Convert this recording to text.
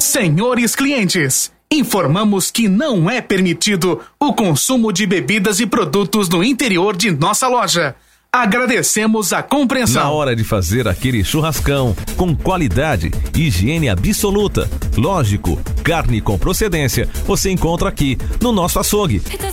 Senhores clientes, informamos que não é permitido o consumo de bebidas e produtos no interior de nossa loja. Agradecemos a compreensão. Na hora de fazer aquele churrascão com qualidade e higiene absoluta, lógico, carne com procedência, você encontra aqui no nosso açougue.